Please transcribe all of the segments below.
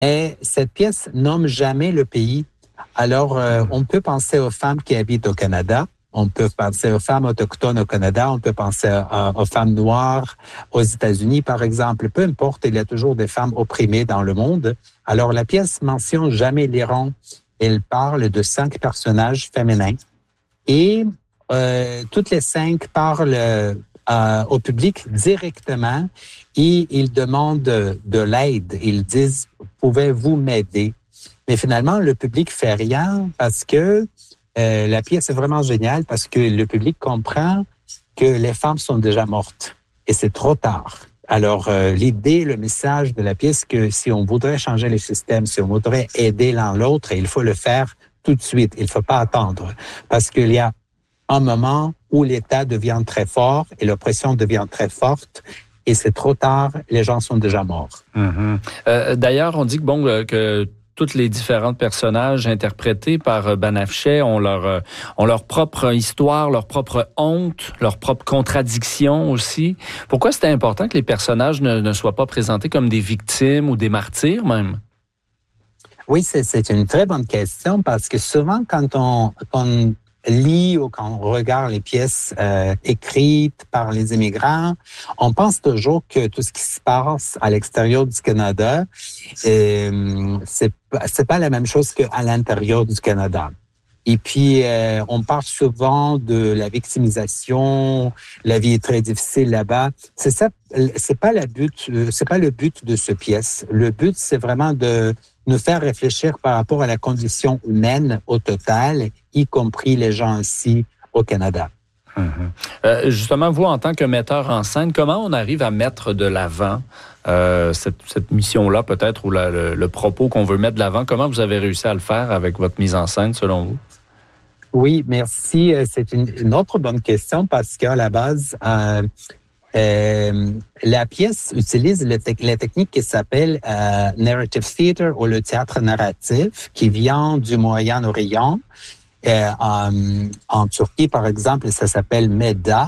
Et cette pièce nomme jamais le pays. Alors, on peut penser aux femmes qui habitent au Canada, on peut penser aux femmes autochtones au Canada, on peut penser aux femmes noires aux États-Unis, par exemple. Peu importe, il y a toujours des femmes opprimées dans le monde. Alors, la pièce mentionne jamais l'Iran. Elle parle de 5 personnages féminins et toutes les 5 parlent au public directement et ils demandent de l'aide. Ils disent, pouvez-vous m'aider? Mais finalement, le public fait rien parce que la pièce est vraiment géniale parce que le public comprend que les femmes sont déjà mortes et c'est trop tard. Alors, l'idée, le message de la pièce, que si on voudrait changer le système, si on voudrait aider l'un l'autre, il faut le faire tout de suite. Il ne faut pas attendre parce qu'il y a un moment où l'État devient très fort et l'oppression devient très forte. Et c'est trop tard, les gens sont déjà morts. D'ailleurs, on dit que tous les différents personnages interprétés par Banafsheh ont leur propre histoire, leur propre honte, leur propre contradiction aussi. Pourquoi c'est important que les personnages ne soient pas présentés comme des victimes ou des martyrs même? Oui, c'est une très bonne question parce que souvent quand on lit ou quand on regarde les pièces écrites par les immigrants, on pense toujours que tout ce qui se passe à l'extérieur du Canada, c'est pas la même chose qu'à l'intérieur du Canada. Et puis, on parle souvent de la victimisation, la vie est très difficile là-bas. C'est pas le but de cette pièce. Le but, c'est vraiment de nous faire réfléchir par rapport à la condition humaine au total, y compris les gens ici au Canada. Justement, vous, en tant que metteur en scène, comment on arrive à mettre de l'avant cette mission-là, peut-être, ou le propos qu'on veut mettre de l'avant? Comment vous avez réussi à le faire avec votre mise en scène, selon vous? Oui, merci. C'est une autre bonne question parce qu'à la base, la pièce utilise la technique qui s'appelle narrative theater ou le théâtre narratif qui vient du Moyen-Orient. En Turquie, par exemple, ça s'appelle MEDDAH,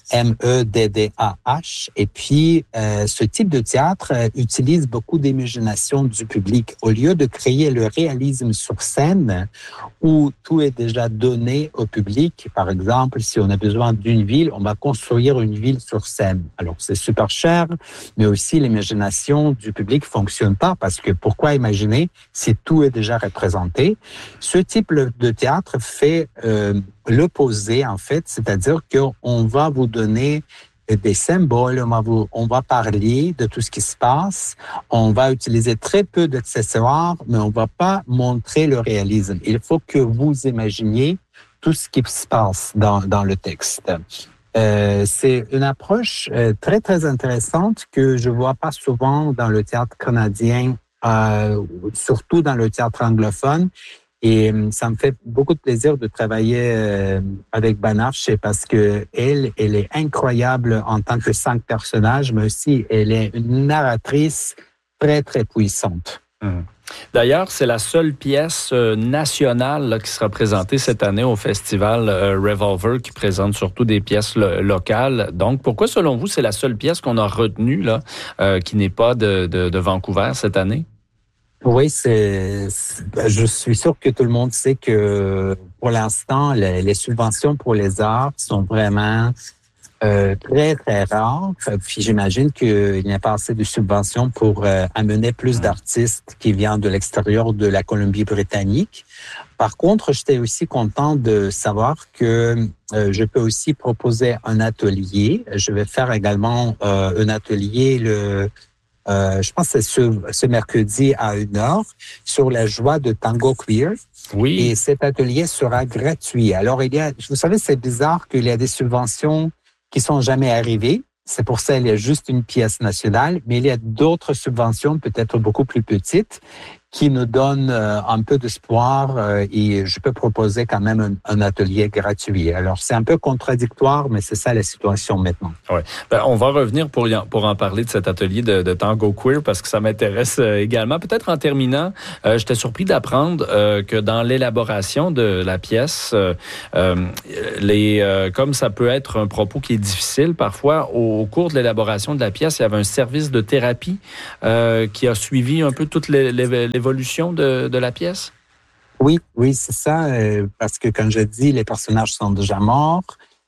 MEDDAH. Et puis, ce type de théâtre utilise beaucoup d'imagination du public. Au lieu de créer le réalisme sur scène, où tout est déjà donné au public, par exemple, si on a besoin d'une ville, on va construire une ville sur scène. Alors, c'est super cher, mais aussi l'imagination du public fonctionne pas parce que pourquoi imaginer si tout est déjà représenté? Ce type de théâtre fait l'opposé, en fait, c'est-à-dire qu'on va vous donner des symboles, on va parler de tout ce qui se passe, on va utiliser très peu d'accessoires, mais on va pas montrer le réalisme. Il faut que vous imaginiez tout ce qui se passe dans le texte. C'est une approche très, très intéressante que je vois pas souvent dans le théâtre canadien, surtout dans le théâtre anglophone. Et ça me fait beaucoup de plaisir de travailler avec Banafsheh parce que elle est incroyable en tant que 5 personnages, mais aussi elle est une narratrice très, très puissante. D'ailleurs, c'est la seule pièce nationale là, qui sera présentée cette année au festival Revolver, qui présente surtout des pièces locales. Donc, pourquoi, selon vous, c'est la seule pièce qu'on a retenue là, qui n'est pas de Vancouver cette année? Oui, je suis sûr que tout le monde sait que pour l'instant, les subventions pour les arts sont vraiment très, très rares. Puis j'imagine qu'il n'y a pas assez de subventions pour amener plus d'artistes qui viennent de l'extérieur de la Colombie-Britannique. Par contre, j'étais aussi content de savoir que je peux aussi proposer un atelier. Je vais faire également un atelier je pense que c'est ce mercredi à 1h sur la joie de tango queer. Oui. Et cet atelier sera gratuit. Alors, vous savez, c'est bizarre qu'il y a des subventions qui sont jamais arrivées. C'est pour ça qu'il y a juste une pièce nationale, mais il y a d'autres subventions, peut-être beaucoup plus petites, qui nous donne un peu d'espoir et je peux proposer quand même un atelier gratuit. Alors, c'est un peu contradictoire, mais c'est ça la situation maintenant. Ouais. On va revenir pour en parler de cet atelier de tango queer parce que ça m'intéresse également. Peut-être en terminant, j'étais surpris d'apprendre que dans l'élaboration de la pièce, comme ça peut être un propos qui est difficile parfois, au cours de l'élaboration de la pièce, il y avait un service de thérapie qui a suivi un peu toute l'évolution de la pièce? Oui, c'est ça. Parce que, comme je dis, les personnages sont déjà morts.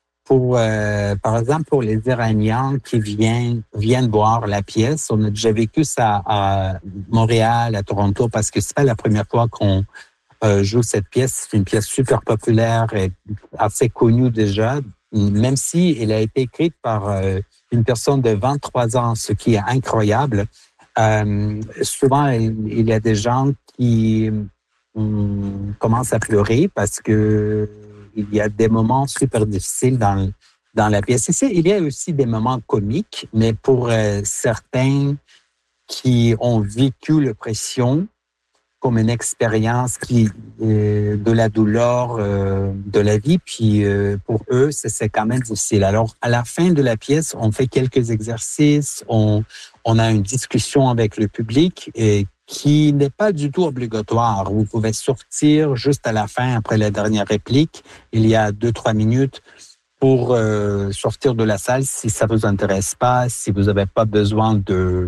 Par exemple, pour les Iraniens qui viennent voir la pièce, on a déjà vécu ça à Montréal, à Toronto, parce que c'est pas la première fois qu'on joue cette pièce. C'est une pièce super populaire et assez connue déjà, même si elle a été écrite par une personne de 23 ans, ce qui est incroyable. Souvent, il y a des gens qui commencent à pleurer parce que il y a des moments super difficiles dans la pièce. Il y a aussi des moments comiques, mais pour certains qui ont vécu l'oppression comme une expérience de la douleur de la vie, puis pour eux, c'est quand même difficile. Alors, à la fin de la pièce, on fait quelques exercices, on a une discussion avec le public et qui n'est pas du tout obligatoire. Vous pouvez sortir juste à la fin, après la dernière réplique. Il y a 2-3 minutes pour sortir de la salle si ça vous intéresse pas, si vous n'avez pas besoin du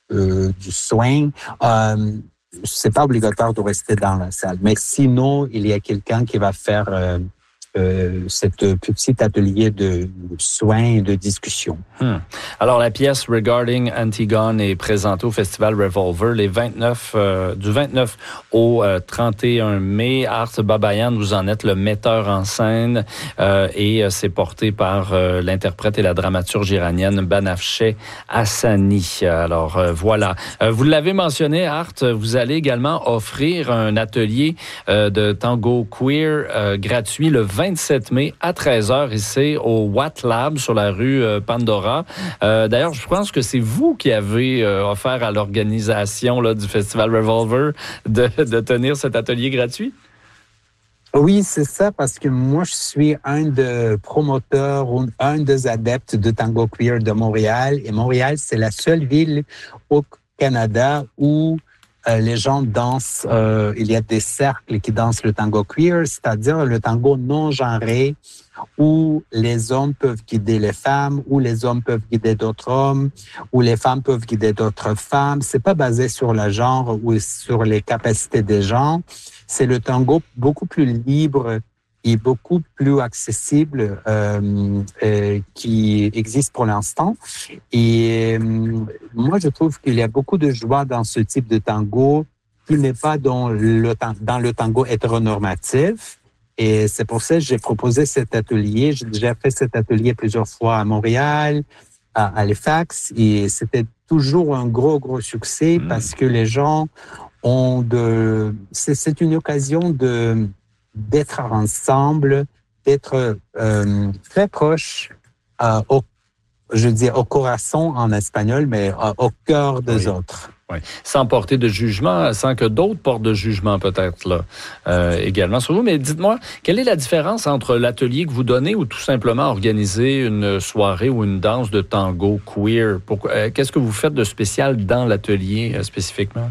soin. C'est pas obligatoire de rester dans la salle. Mais sinon, il y a quelqu'un qui va faire cet petit atelier de soins et de discussion. Alors, la pièce Regarding Antigone est présentée au Festival Revolver du 29 au 31 mai. Art Babayan, vous en êtes le metteur en scène et c'est porté par l'interprète et la dramaturge iranienne Banafsheh Hassani. Alors, voilà. Vous l'avez mentionné, Art, vous allez également offrir un atelier de tango queer gratuit le 27 mai à 13h ici au Watt Lab sur la rue Pandora. D'ailleurs, je pense que c'est vous qui avez offert à l'organisation du Festival Revolver de tenir cet atelier gratuit? Oui, c'est ça, parce que moi, je suis un des promoteurs, un des adeptes de tango queer de Montréal. Et Montréal, c'est la seule ville au Canada où les gens dansent, il y a des cercles qui dansent le tango queer, c'est-à-dire le tango non genré, où les hommes peuvent guider les femmes, où les hommes peuvent guider d'autres hommes, où les femmes peuvent guider d'autres femmes. C'est pas basé sur le genre ou sur les capacités des gens. C'est le tango beaucoup plus libre et beaucoup plus accessible qui existe pour l'instant. Et moi, je trouve qu'il y a beaucoup de joie dans ce type de tango qui n'est pas dans le tango hétéronormatif. Et c'est pour ça que j'ai proposé cet atelier. J'ai déjà fait cet atelier plusieurs fois à Montréal, à Halifax, et c'était toujours un gros succès parce que les gens c'est une occasion d'être ensemble, d'être très proches au corazon en espagnol, mais au cœur des autres. Oui. Sans porter de jugement, sans que d'autres portent de jugement peut-être là également sur vous. Mais dites-moi, quelle est la différence entre l'atelier que vous donnez ou tout simplement organiser une soirée ou une danse de tango queer? Qu'est-ce que vous faites de spécial dans l'atelier spécifiquement?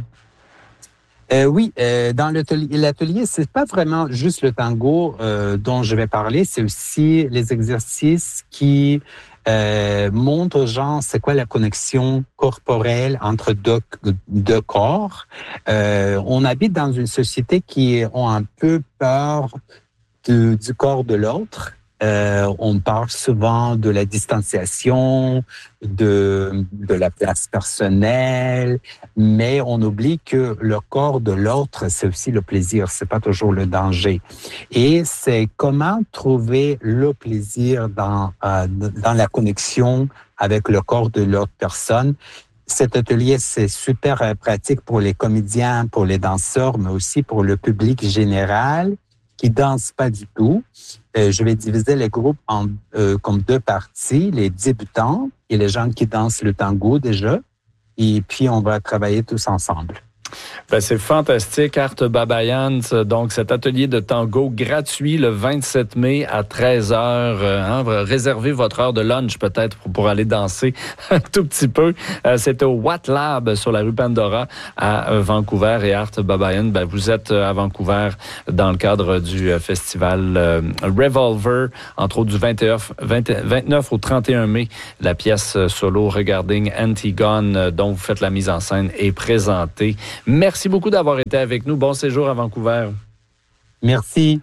Dans l'atelier, c'est pas vraiment juste le tango dont je vais parler, c'est aussi les exercices qui montrent aux gens c'est quoi la connexion corporelle entre deux corps. On habite dans une société qui ont un peu peur du corps de l'autre. On parle souvent de la distanciation, de la place personnelle, mais on oublie que le corps de l'autre, c'est aussi le plaisir, c'est pas toujours le danger. Et c'est comment trouver le plaisir dans la connexion avec le corps de l'autre personne. Cet atelier, c'est super pratique pour les comédiens, pour les danseurs, mais aussi pour le public général qui dansent pas du tout. Je vais diviser les groupes comme deux parties, les débutants et les gens qui dansent le tango déjà. Et puis, on va travailler tous ensemble. Ben, c'est fantastique, Art Babayans. Donc, cet atelier de tango gratuit le 27 mai à 13h. Réservez votre heure de lunch peut-être pour aller danser un tout petit peu. C'est au Watt Lab sur la rue Pandora à Vancouver. Et Art Babayan, ben, vous êtes à Vancouver dans le cadre du festival Revolver, entre autres du 29 au 31 mai. La pièce solo Regarding Antigone, dont vous faites la mise en scène, est présentée. Merci beaucoup d'avoir été avec nous. Bon séjour à Vancouver. Merci.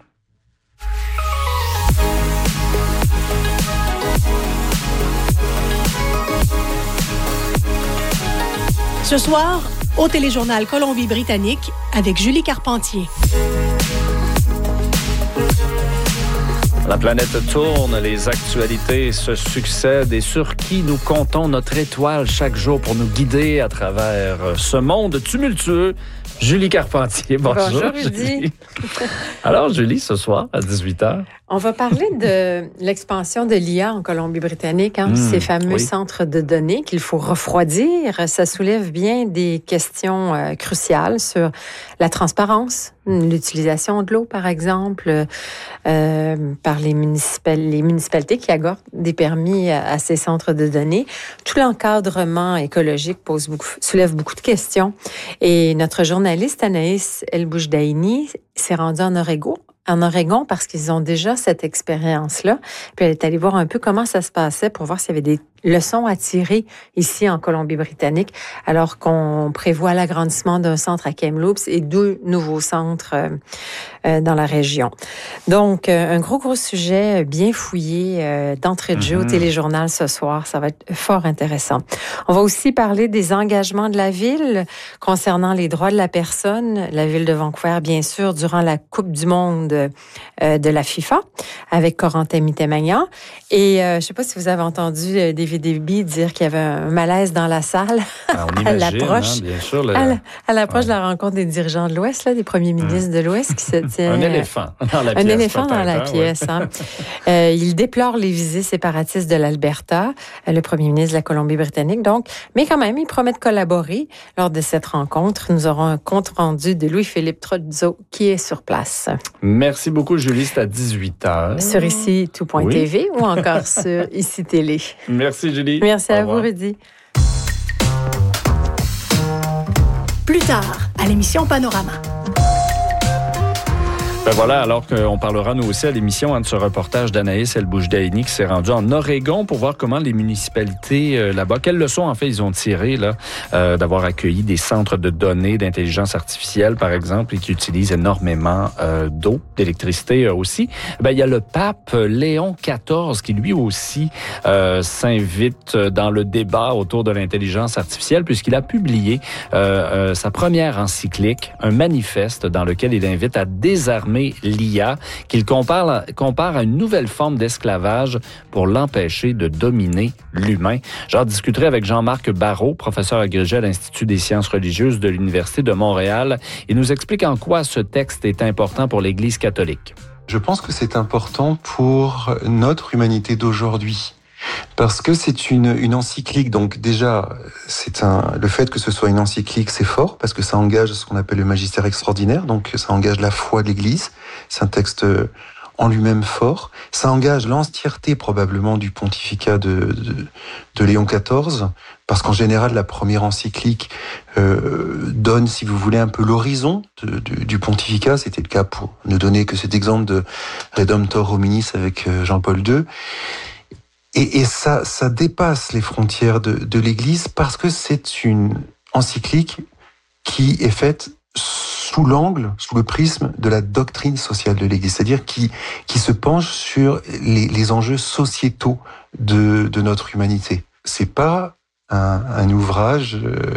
Ce soir, au Téléjournal Colombie-Britannique avec Julie Carpentier. La planète tourne, les actualités se succèdent et sur qui nous comptons notre étoile chaque jour pour nous guider à travers ce monde tumultueux. Julie Carpentier, bonjour. Bonjour, Rudy. Alors, Julie, ce soir, à 18h. On va parler de l'expansion de l'IA en Colombie-Britannique, ces fameux centres de données qu'il faut refroidir. Ça soulève bien des questions cruciales sur la transparence, l'utilisation de l'eau, par exemple, par les municipalités qui accordent des permis à ces centres de données. Tout l'encadrement écologique soulève beaucoup de questions. Et notre journaliste Anaïs El-Boujdaïni s'est rendue en Oregon parce qu'ils ont déjà cette expérience-là. Puis elle est allée voir un peu comment ça se passait pour voir s'il y avait des leçons à tirer ici en Colombie-Britannique, alors qu'on prévoit l'agrandissement d'un centre à Kamloops et 2 nouveaux centres dans la région. Donc, un gros sujet bien fouillé d'entrée de jeu au Téléjournal ce soir. Ça va être fort intéressant. On va aussi parler des engagements de la Ville concernant les droits de la personne. La Ville de Vancouver, bien sûr, durant la Coupe du monde de la FIFA avec Corentin Mittermagnan. Et je ne sais pas si vous avez entendu David Eby dire qu'il y avait un malaise dans la salle on imagine, bien sûr. À l'approche de la rencontre des dirigeants de l'Ouest, des premiers ministres de l'Ouest qui se tient... Un éléphant dans la pièce. Un éléphant dans la pièce. Il déplore les visées séparatistes de l'Alberta, le premier ministre de la Colombie-Britannique. Donc, mais quand même, il promet de collaborer lors de cette rencontre. Nous aurons un compte-rendu de Louis-Philippe Trozzo qui est sur place. Merci beaucoup, Julie. C'est à 18h. Sur ici-tout.tv ou encore sur Ici Télé. Merci, Julie. Merci à vous, Rudy. Plus tard, à l'émission Panorama. Ben voilà, alors qu'on parlera nous aussi à l'émission de ce reportage d'Anaïs El-Boujdaïni qui s'est rendu en Oregon pour voir comment les municipalités là-bas, quelles leçons en fait ils ont tirées là, d'avoir accueilli des centres de données d'intelligence artificielle par exemple et qui utilisent énormément d'eau, d'électricité aussi. Ben il y a le pape Léon XIV qui lui aussi s'invite dans le débat autour de l'intelligence artificielle puisqu'il a publié sa première encyclique, un manifeste dans lequel il invite à désarmer l'IA, qu'il compare à une nouvelle forme d'esclavage pour l'empêcher de dominer l'humain. J'en discuterai avec Jean-Marc Barrault, professeur agrégé à l'Institut des sciences religieuses de l'Université de Montréal. Il nous explique en quoi ce texte est important pour l'Église catholique. Je pense que c'est important pour notre humanité d'aujourd'hui. Parce que c'est une encyclique, donc déjà, le fait que ce soit une encyclique, c'est fort, parce que ça engage ce qu'on appelle le magistère extraordinaire, donc ça engage la foi de l'Église, c'est un texte en lui-même fort, ça engage l'entièreté probablement du pontificat de Léon XIV, parce qu'en général, la première encyclique donne, si vous voulez, un peu l'horizon du pontificat, c'était le cas pour ne donner que cet exemple de Redemptor Hominis avec Jean-Paul II, Et ça dépasse les frontières de l'Église parce que c'est une encyclique qui est faite sous le prisme de la doctrine sociale de l'Église, c'est-à-dire qui se penche sur les enjeux sociétaux de notre humanité. C'est pas un ouvrage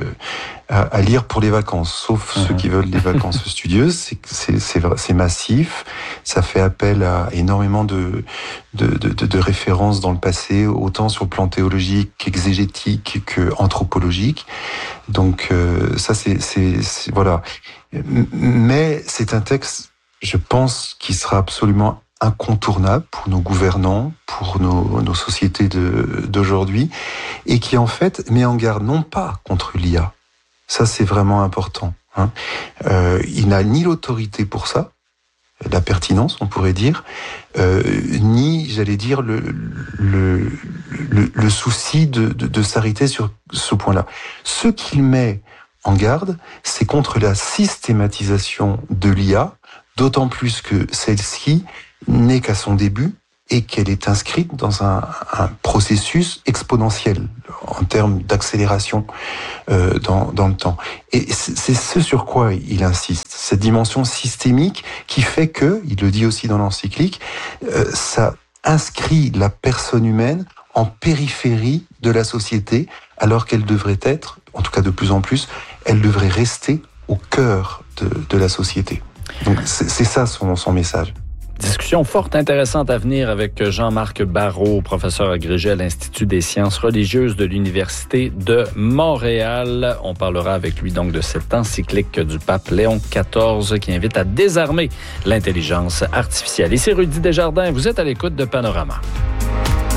à lire pour les vacances, sauf ceux qui veulent des vacances studieuses. C'est massif, ça fait appel à énormément de références dans le passé, autant sur le plan théologique qu'exégétique qu'anthropologique. Donc ça c'est voilà. Mais c'est un texte, je pense, qui sera absolument incontournable pour nos gouvernants, pour nos sociétés d'aujourd'hui, et qui en fait met en garde non pas contre l'IA, ça c'est vraiment important, Il n'a ni l'autorité pour ça, la pertinence, on pourrait dire, ni, j'allais dire, le souci de s'arrêter sur ce point-là. Ce qu'il met en garde, c'est contre la systématisation de l'IA, d'autant plus que celle-ci n'est qu'à son début et qu'elle est inscrite dans un processus exponentiel en termes d'accélération dans le temps. Et c'est ce sur quoi il insiste, cette dimension systémique qui fait que, il le dit aussi dans l'encyclique, ça inscrit la personne humaine en périphérie de la société, alors qu'elle devrait être, en tout cas de plus en plus, elle devrait rester au cœur de la société. Donc c'est ça son message. Discussion fort intéressante à venir avec Jean-Marc Barrault, professeur agrégé à l'Institut des sciences religieuses de l'Université de Montréal. On parlera avec lui donc de cette encyclique du pape Léon XIV qui invite à désarmer l'intelligence artificielle. Ici Rudy Desjardins, vous êtes à l'écoute de Panorama.